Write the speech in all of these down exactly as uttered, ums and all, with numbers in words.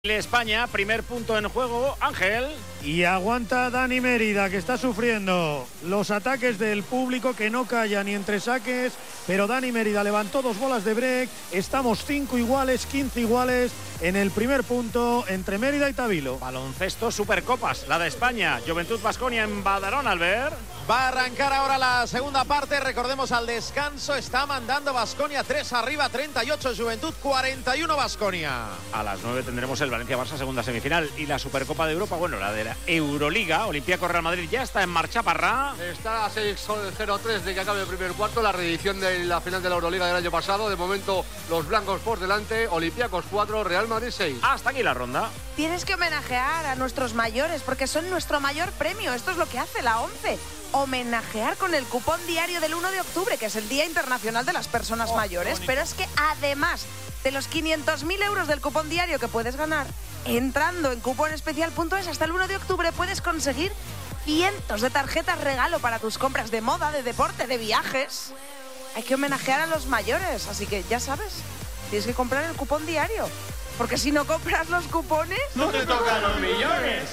España, primer punto en juego, Ángel. Y aguanta Dani Mérida, que está sufriendo los ataques del público, que no calla ni entre saques, pero Dani Mérida levantó dos bolas de break. Estamos cinco iguales, quince iguales en el primer punto entre Mérida y Tavilo. Baloncesto, Supercopas, la de España, Juventud Baskonia en Badarón, Albert. Va a arrancar ahora la segunda parte, recordemos al descanso, está mandando Baskonia tres arriba, treinta y ocho Juventud, cuarenta y uno Baskonia. A las nueve tendremos el Valencia-Barça segunda semifinal y la Supercopa de Europa, bueno, la de la Euroliga, Olympiacos Real Madrid ya está en marcha, Parra. Está a seis cero tres de que acabe el primer cuarto, la reedición de la final de la Euroliga del año pasado. De momento los blancos por delante, Olympiacos cuatro, Real Madrid seis. Hasta aquí la ronda. Tienes que homenajear a nuestros mayores porque son nuestro mayor premio. Esto es lo que hace la ONCE. Homenajear con el cupón diario del uno de octubre, que es el Día Internacional de las Personas oh, Mayores. Pero es que además de los quinientos mil euros del cupón diario que puedes ganar, entrando en cuponespecial punto es hasta el uno de octubre puedes conseguir cientos de tarjetas regalo para tus compras de moda, de deporte, de viajes. Hay que homenajear a los mayores, así que ya sabes, tienes que comprar el cupón diario, porque si no compras los cupones no te tocan los millones.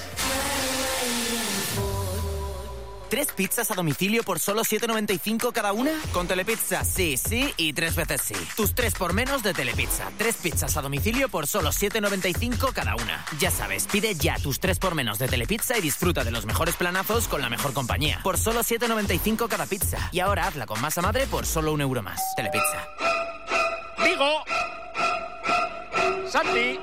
¿Tres pizzas a domicilio por solo siete noventa y cinco cada una? Con Telepizza, sí, sí y tres veces sí. Tus tres por menos de Telepizza. Tres pizzas a domicilio por solo siete noventa y cinco cada una. Ya sabes, pide ya tus tres por menos de Telepizza y disfruta de los mejores planazos con la mejor compañía. Por solo siete noventa y cinco cada pizza. Y ahora hazla con masa madre por solo un euro más. Telepizza. Vigo. Santi.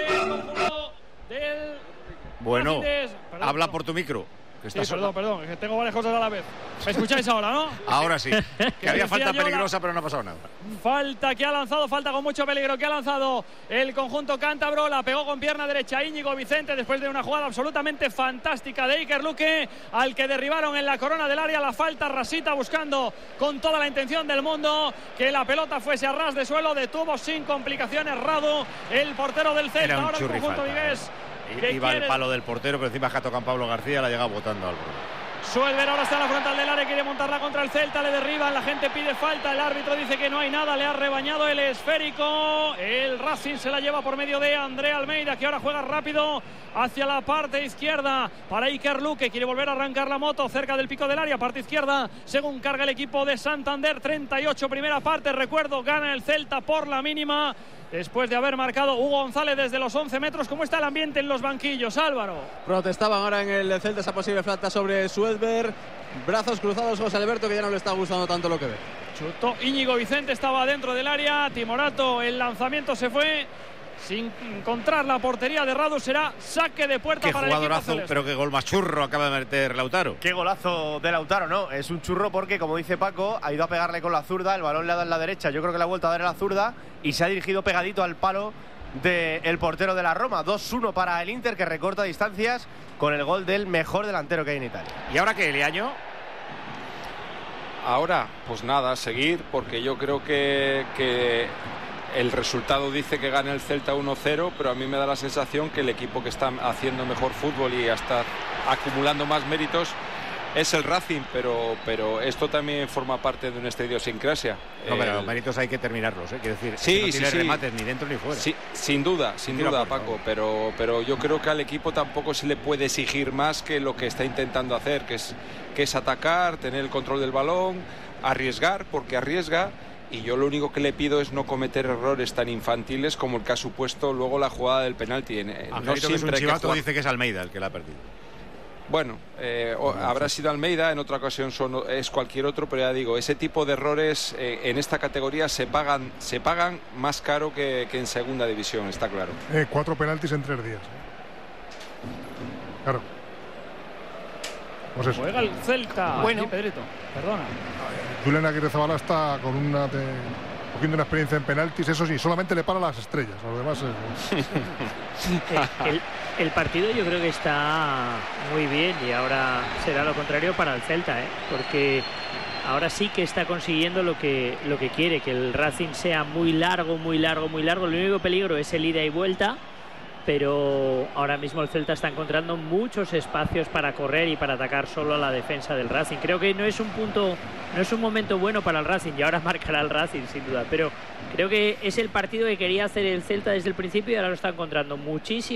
Bueno, habla por tu micro. Sí, perdón, perdón, es que tengo varias cosas a la vez. ¿Me escucháis ahora, no? Ahora sí. Que había falta peligrosa, pero no ha pasado nada. Falta que ha lanzado, falta con mucho peligro que ha lanzado el conjunto cántabro. La pegó con pierna derecha Íñigo Vicente después de una jugada absolutamente fantástica de Iker Luque, al que derribaron en la corona del área. La falta, Rasita buscando con toda la intención del mundo que la pelota fuese a ras de suelo. Detuvo sin complicaciones Radu, el portero del Celta. Ahora el conjunto vigués. Iba quiere... el palo del portero, pero encima que ha tocado Pablo García, la llega botando algo. Suelver ahora está en la frontal del área, quiere montarla contra el Celta, le derriban, la gente pide falta, el árbitro dice que no hay nada, le ha rebañado el esférico. El Racing se la lleva por medio de André Almeida, que ahora juega rápido hacia la parte izquierda para Iker Luque, quiere volver a arrancar la moto cerca del pico del área, parte izquierda, según carga el equipo de Santander. Treinta y ocho primera parte, recuerdo, gana el Celta por la mínima. Después de haber marcado Hugo González desde los once metros. ¿Cómo está el ambiente en los banquillos, Álvaro? Protestaban ahora en el Celta esa posible falta sobre Suedberg. Brazos cruzados José Alberto, que ya no le está gustando tanto lo que ve. Chutó Íñigo Vicente, estaba dentro del área. Timorato, el lanzamiento se fue sin encontrar la portería de Radu. Será saque de puerta qué para el equipo celeste. Pero qué gol más churro acaba de meter Lautaro. Qué golazo de Lautaro, ¿no? Es un churro porque, como dice Paco, ha ido a pegarle con la zurda, el balón le ha dado en la derecha, yo creo que le ha vuelto a dar en la zurda y se ha dirigido pegadito al palo del portero de la Roma. dos uno para el Inter, que recorta distancias con el gol del mejor delantero que hay en Italia. ¿Y ahora qué, Liaño? Ahora, pues nada, seguir, porque yo creo que, que el resultado dice que gana el Celta uno cero, pero a mí me da la sensación que el equipo que está haciendo mejor fútbol y está acumulando más méritos es el Racing, pero, pero esto también forma parte de una idiosincrasia. No, pero los méritos hay que terminarlos, ¿eh? Quiero decir, sí, que no sí, tiene sí. remates ni dentro ni fuera. Sí, sin duda, sin duda, Paco, pero, pero yo creo que al equipo tampoco se le puede exigir más que lo que está intentando hacer, que es, que es atacar, tener el control del balón, arriesgar, porque arriesga. Y yo lo único que le pido es no cometer errores tan infantiles como el que ha supuesto luego la jugada del penalti. No siempre que es un chivato, dice que es Almeida el que la ha perdido. Bueno, eh, o, habrá sido Almeida, en otra ocasión son, es cualquier otro, pero ya digo, ese tipo de errores eh, en esta categoría se pagan se pagan más caro que, que en segunda división, está claro. Eh, cuatro penaltis en tres días. Claro. Pues eso. Juega el Celta. Bueno, sí, Pedrito, perdona. Julen Aguirrezabala está con una de, cogiendo una experiencia en penaltis, eso sí, solamente le para las estrellas, a lo demás es... el, el partido yo creo que está muy bien y ahora será lo contrario para el Celta, ¿eh? Porque ahora sí que está consiguiendo lo que, lo que quiere, que el Racing sea muy largo, muy largo, muy largo. El único peligro es el ida y vuelta, pero ahora mismo el Celta está encontrando muchos espacios para correr y para atacar solo a la defensa del Racing. Creo que no es un punto, no es un momento bueno para el Racing, y ahora marcará el Racing sin duda, pero creo que es el partido que quería hacer el Celta desde el principio y ahora lo está encontrando muchísimo